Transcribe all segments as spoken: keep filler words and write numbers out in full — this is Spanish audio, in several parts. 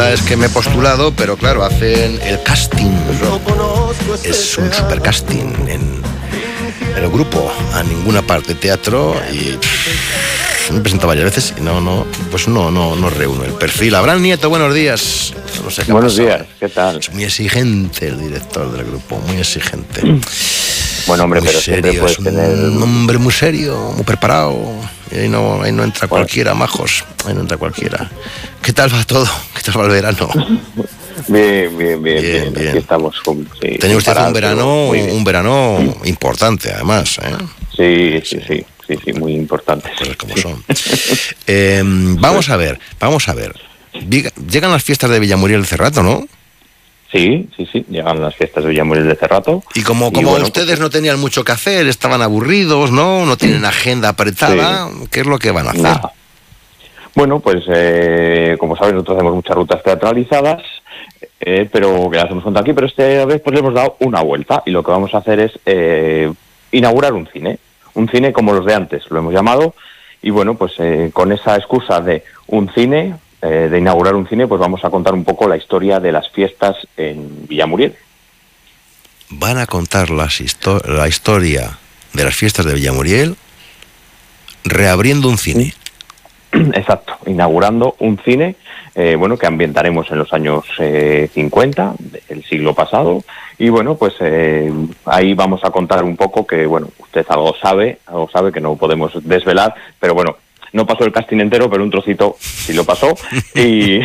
verdad es que me he postulado, pero claro, hacen el casting. Es un super casting en, en el grupo, a ninguna parte teatro, y pff, me he presentado varias veces y no, no, pues no, no, no reúno el perfil. Abraham Nieto, buenos días. No sé qué buenos días, ¿qué tal? Es muy exigente el director del grupo, muy exigente. Bueno, hombre, muy pero serio, siempre puedes es un tener... hombre muy serio, muy preparado. Y ahí no, ahí no entra Bueno. cualquiera, majos. Ahí no entra cualquiera. ¿Qué tal va todo? ¿Qué tal va el verano? Bien, bien, bien, Bien, bien. bien. Aquí estamos. Con, sí, Tenía usted parar, un verano, muy bien. un verano importante, además, ¿eh? Sí, sí, sí, sí, sí, muy importante. Cosas como son. Eh, vamos a ver, vamos a ver. Llegan las fiestas de Villamuriel de Cerrato, ¿no? Sí, sí, sí, llegan las fiestas de Villamuriel de Cerrato. Y como, como bueno, ustedes pues, no tenían mucho que hacer, estaban aburridos, ¿no? No tienen agenda apretada, sí. ¿qué es lo que van a hacer? Nada. Bueno, pues eh, como sabes, nosotros hacemos muchas rutas teatralizadas, eh, pero que las hemos contado aquí, pero esta vez pues le hemos dado una vuelta y lo que vamos a hacer es eh, inaugurar un cine, un cine como los de antes, lo hemos llamado, y bueno, pues eh, con esa excusa de un cine, eh, de inaugurar un cine, pues vamos a contar un poco la historia de las fiestas en Villamuriel. Van a contar las histo- la historia de las fiestas de Villamuriel reabriendo un cine. Exacto, inaugurando un cine, eh, bueno, que ambientaremos en los años eh, cincuenta del siglo pasado, y bueno, pues eh, ahí vamos a contar un poco que, bueno, usted algo sabe, algo sabe que no podemos desvelar, pero bueno, no pasó el casting entero, pero un trocito sí lo pasó, y,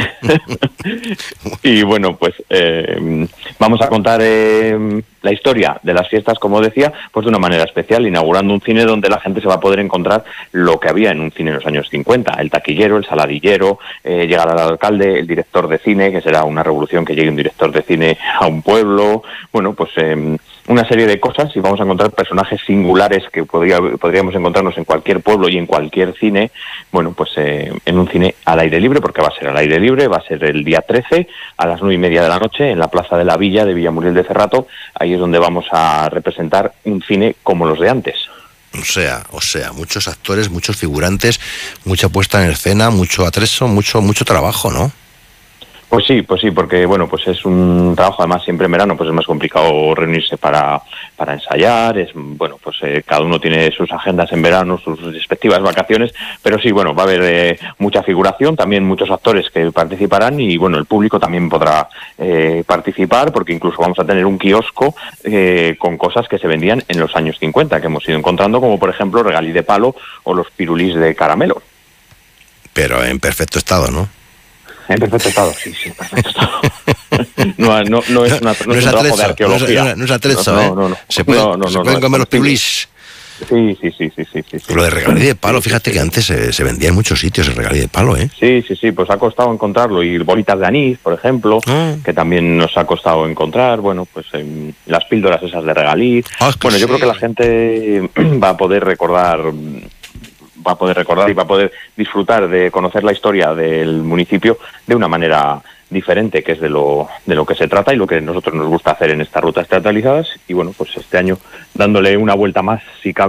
y bueno, pues eh, vamos a contar eh, la historia de las fiestas, como decía, pues de una manera especial, inaugurando un cine donde la gente se va a poder encontrar lo que había en un cine en los años cincuenta, el taquillero, el saladillero, eh, llegar al alcalde, el director de cine, que será una revolución que llegue un director de cine a un pueblo, bueno, pues eh, una serie de cosas, y vamos a encontrar personajes singulares que podría, podríamos encontrarnos en cualquier pueblo y en cualquier cine, bueno, pues eh, en un cine al aire libre, porque va a ser al aire libre, va a ser el día trece a las nueve y media de la noche en la Plaza de la Villa de Villamuriel de Cerrato. Ahí es donde vamos a representar un cine como los de antes. O sea, o sea, muchos actores, muchos figurantes, mucha puesta en escena, mucho atrezo, mucho, mucho trabajo, ¿no? Pues sí, pues sí, porque bueno, pues es un trabajo, además siempre en verano pues es más complicado reunirse para, para ensayar, es bueno, pues eh, cada uno tiene sus agendas en verano, sus respectivas vacaciones, pero sí, bueno, va a haber eh, mucha figuración, también muchos actores que participarán, y bueno, el público también podrá eh, participar, porque incluso vamos a tener un kiosco eh, con cosas que se vendían en los años cincuenta, que hemos ido encontrando, como por ejemplo regalí de palo o los pirulís de caramelo. Pero en perfecto estado, ¿no? En perfecto estado, sí, sí, en perfecto estado. No, no, no es, una, no no es es un trabajo atrezo, de arqueología. No es, no es atrezo, no, ¿eh? No, no, no. Se pueden no, no, se no, pueden no, comer no, los pirulís. Sí, sí, sí, sí, sí, sí, sí. Lo de regalí de palo, fíjate que antes se, se vendía en muchos sitios el regalí de palo, ¿eh? Sí, sí, sí, pues ha costado encontrarlo. Y bolitas de anís, por ejemplo, Ah. que también nos ha costado encontrar. Bueno, pues eh, las píldoras esas de regalí. Ah, es que bueno, yo sí. creo que la gente va a poder recordar... va a poder recordar y va a poder disfrutar de conocer la historia del municipio de una manera diferente, que es de lo de lo que se trata y lo que nosotros nos gusta hacer en estas rutas teatralizadas. Y bueno, pues este año dándole una vuelta más, si cabe,